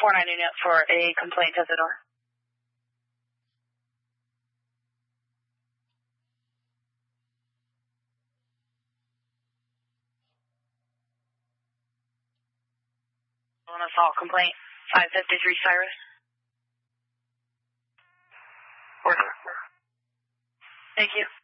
49 unit for a complaint at the door. An assault complaint, 553 Cyrus. Order. Thank you.